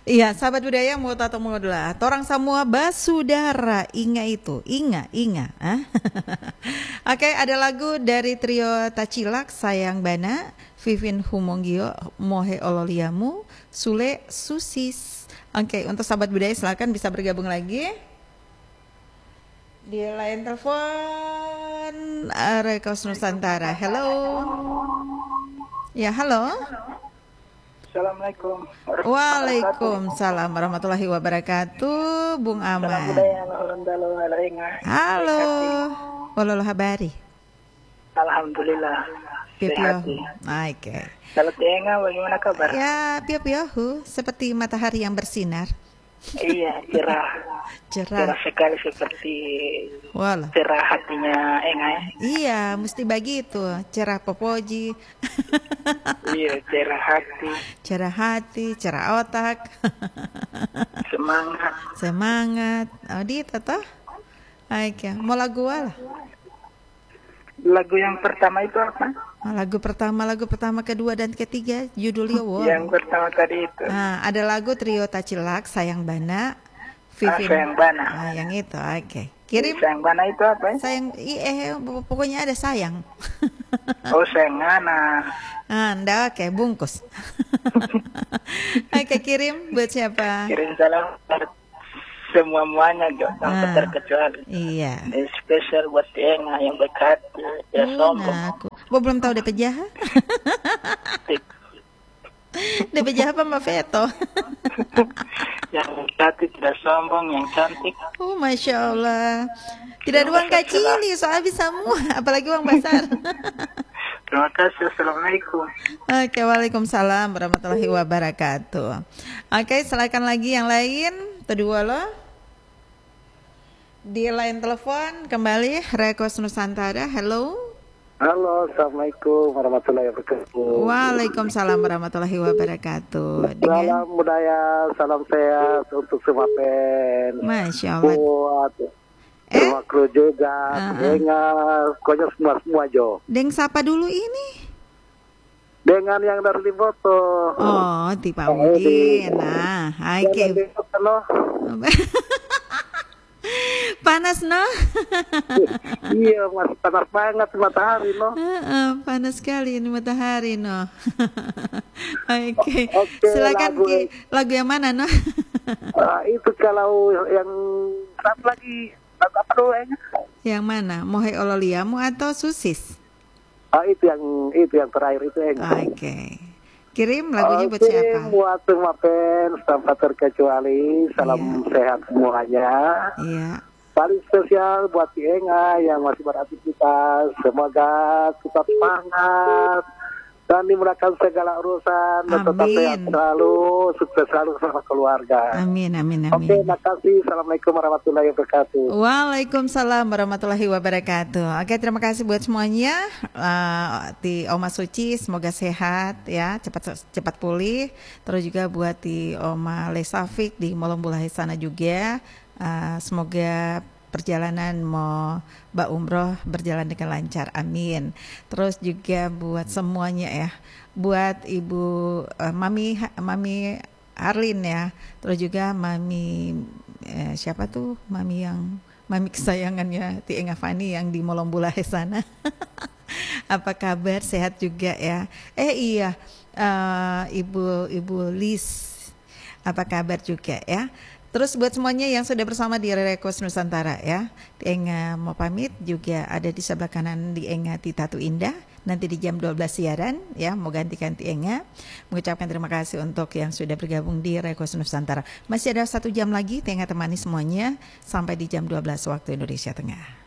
Iya, sahabat budaya mau tato mau lah. Torang semua basudara, inga itu, inga. Ah? Oke, ada lagu dari trio Tacilak, Sayang Bana, Vivin Humongio, Mohe Ololiamu, Sule Susis. Oke, untuk sahabat budaya silakan bisa bergabung lagi. Di lain telepon, Rekos Nusantara. Hello. Ya, halo. Assalamualaikum. Waalaikumsalam warahmatullahi wabarakatuh, Bung Salam Aman. budaya Alhamdulillah Alainga. Halo. Walolo habari. Alhamdulillah. Sehat. Oke. Kalau Tienga bagaimana kabar? Ya, piu-piuhu seperti matahari yang bersinar. Iya, cerah. Cerah sekali seperti Walah. cerah hatinya Enga ya. Iya, mesti begitu. Cerah popoji. Iya, cerah hati. Cerah hati, cerah otak. Semangat. Semangat. Oh, gitu toh. Oke, mau lagu apa? Lagu yang pertama itu apa? Lagu pertama, kedua dan ketiga judulnya wow. Yang pertama tadi itu. Nah, ada lagu trio Tacilak, Sayang Bana, Vivin. Sayang Bana. Nah, yang itu, oke. Kirim. Sayang Bana itu apa ya? Sayang, pokoknya ada sayang. Oh, Sayang Ana. Anda oke, bungkus. Oke, kirim buat siapa? Kirim salam semua-muanya tanpa terkecuali. Iya. Ini spesial buat Tienga yang dekat ya sombong. Aku belum tahu DP Jaha. DP Jaha apa Mbak Veto? Yang cantik tidak sombong, yang cantik. Oh, Masya Allah. Tidak ada uang kacili, soal bisa semua, apalagi uang besar. Terima kasih. Assalamualaikum. Oke, waalaikumsalam warahmatullahi wabarakatuh. Oke, silakan lagi yang lain. Kedua lo. Di lain telepon kembali Rekos Nusantara. Hello. Halo, assalamualaikum warahmatullahi wabarakatuh. Waalaikumsalam warahmatullahi wabarakatuh. Salam budaya, salam sehat untuk semua fans. Masya Allah. Buat semua kru juga, dengan pokoknya semua Jo. Deng siapa dulu ini? Dengan yang dari foto. Oh, Tipa Udin. Nah, oke. Panas no? Iya, masih panas banget matahari no. Panas sekali ini matahari no. Oke. Silakan lagu yang mana no? Itu kalau yang satu lagi lagu apa dulu ya? Yang mana? Mohe Ololiamu atau Susis? Itu yang terakhir itu ya. Oke. Kirim lagunya buat siapa? Buat semua fans tanpa terkecuali. Salam sehat semuanya. Iya. Paling spesial buat Tienga yang masih beraktivitas. Semoga tetap semangat dan dimudahkan segala urusan. Dan tetap sehat selalu, sukses selalu sama keluarga. Amin. Oke, terima kasih. Assalamualaikum warahmatullahi wabarakatuh. Waalaikumsalam warahmatullahi wabarakatuh. Oke, terima kasih buat semuanya. Di Oma Suci, semoga sehat ya, cepat pulih. Terus juga buat di Oma Lesafik di Molombulahi sana juga. Semoga perjalanan mau Mbak Umroh berjalan dengan lancar, amin. Terus juga buat semuanya ya, buat Ibu Mami Arlin ya, terus juga Mami siapa tuh Mami kesayangannya Tienga Fani yang di Molombulahe sana. Apa kabar, sehat juga ya? Iya, Ibu Lis, apa kabar juga ya? Terus buat semuanya yang sudah bersama di Rekos Nusantara ya, Tienga mau pamit, juga ada di sebelah kanan Tienga Titatu Indah. Nanti di jam 12 siaran ya, mau gantikan Tienga. Mengucapkan terima kasih untuk yang sudah bergabung di Rekos Nusantara. Masih ada 1 jam lagi Tienga temani semuanya sampai di jam 12 waktu Indonesia Tengah.